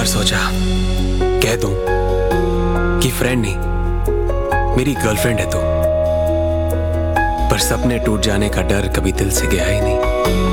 बार सोचा कह दूं कि फ्रेंड नहीं मेरी गर्लफ्रेंड है तू, पर सपने टूट जाने का डर कभी दिल से गया ही नहीं।